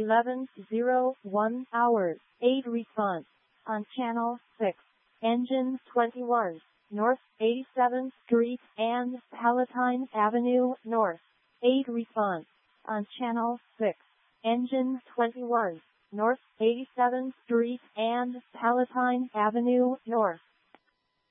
11:01 hours. 8 response. On Channel 6. Engine 21. North 87th Street and Palatine Avenue North. 8 response. On Channel 6. Engine 21. North 87th Street and Palatine Avenue North.